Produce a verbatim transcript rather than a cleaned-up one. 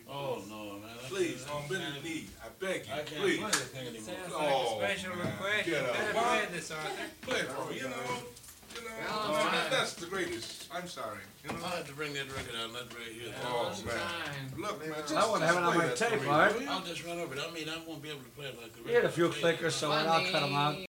Oh, no, man. I Please, can't- on bended knee, I beg you, I can't please. play this thing anymore. Sounds Oh, like a special man, request. get You up. better What? play this, Arthur. Play it for me, you know, you know, Well, man, fine. that's the greatest. I'm sorry, you know. I had to bring that record out, not right here. Oh, That's man. fine. Look, man, just, I want to have it just on play my that for tape, me, Art. will you? I'll just run over it. I mean, I won't be able to play it like the You had a record few player. clickers, so I'll cut them out.